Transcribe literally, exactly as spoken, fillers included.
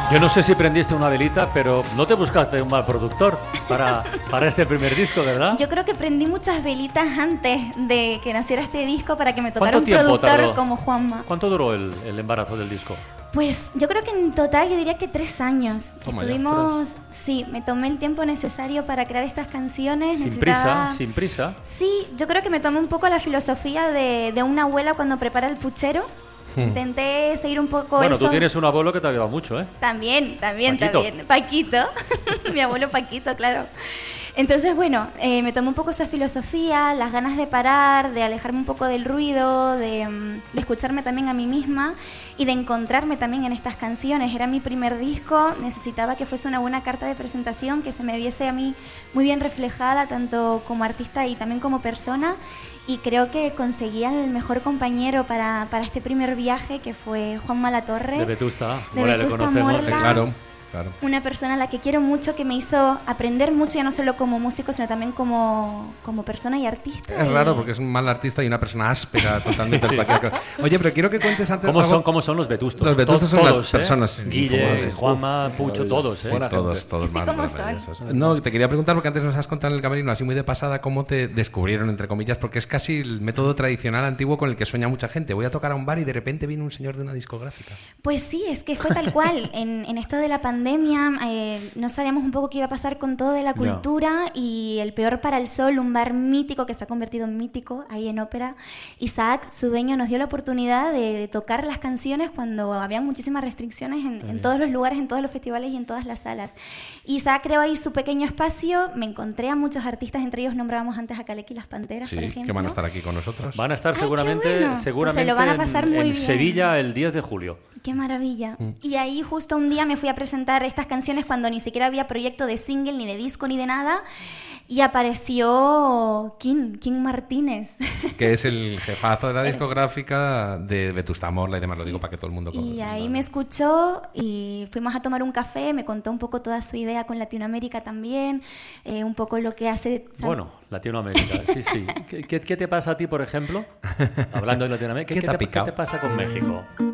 Yo no sé si prendiste una velita, pero no te buscaste un mal productor para, para este primer disco, ¿verdad? Yo creo que prendí muchas velitas antes de que naciera este disco para que me tocara un tiempo productor tardó? como Juanma. ¿Cuánto duró el, el embarazo del disco? Pues yo creo que en total yo diría que tres años. Toma ya, Estuvimos, sí, me tomé el tiempo necesario para crear estas canciones. Sin Necesitaba... prisa, sin prisa. Sí, yo creo que me tomé un poco la filosofía de, de una abuela cuando prepara el puchero. Intenté seguir un poco Bueno, eso. tú tienes un abuelo que te ayuda mucho, ¿eh? También, también, Paquito. también. Paquito, mi abuelo Paquito, claro. Entonces, bueno, eh, me tomé un poco esa filosofía, las ganas de parar, de alejarme un poco del ruido, de, um, de escucharme también a mí misma y de encontrarme también en estas canciones. Era mi primer disco, necesitaba que fuese una buena carta de presentación, que se me viese a mí muy bien reflejada, tanto como artista y también como persona. Y creo que conseguí al mejor compañero para, para este primer viaje, que fue Juanma Latorre. De Vetusta, de Morla, le Vetusta conocemos. Morla. Claro, claro. Una persona a la que quiero mucho, que me hizo aprender mucho, ya no solo como músico, sino también como, como persona y artista. Es y... raro porque es un mal artista y una persona áspera totalmente. Oye, pero quiero que cuentes antes ¿Cómo algo- son, ¿Cómo son los vetustos? Los vetustos son Todos, las ¿eh? personas Guille, infumables. Juanma, Uf, Pucho, sí, todos, sí, ¿eh? todos, todos Sí, más ¿cómo maravillosos. No, te quería preguntar porque antes nos has contado en el camerino así muy de pasada cómo te descubrieron, entre comillas, porque es casi el método tradicional antiguo con el que sueña mucha gente. Voy a tocar a un bar y de repente viene un señor de una discográfica. Pues sí, es que fue tal cual. En, en esto de la pandemia eh, no sabíamos un poco qué iba a pasar con todo de la cultura y el Peor para el Sol, un bar mítico que se ha convertido en mítico ahí en Ópera. Isaac, su dueño, nos dio la oportunidad de, de tocar las canciones cuando había muchísimas restricciones en, en todos los lugares, en todos los festivales y en todas las salas. Isaac creó ahí su pequeño espacio, me encontré a muchos artistas, entre ellos nombrábamos antes a Kaleki y las Panteras, Sí, por ejemplo. que van a estar aquí con nosotros. Van a estar Ay, seguramente, qué bueno. seguramente Pues se lo van a pasar en, muy en bien. Sevilla el diez de julio. Qué maravilla. Y ahí justo un día me fui a presentar estas canciones cuando ni siquiera había proyecto de single, ni de disco, ni de nada. Y apareció King, King Martínez. Que es el jefazo de la discográfica de Vetusta Morla y demás, lo digo para que todo el mundo Y conozca. ahí me escuchó y fuimos a tomar un café, me contó un poco toda su idea con Latinoamérica también, eh, un poco lo que hace... ¿sabes? Bueno, Latinoamérica, sí, sí. ¿Qué, qué, qué te pasa a ti, por ejemplo? Hablando de Latinoamérica, ¿Qué ¿qué, te ha te, picado? ¿qué te pasa con México?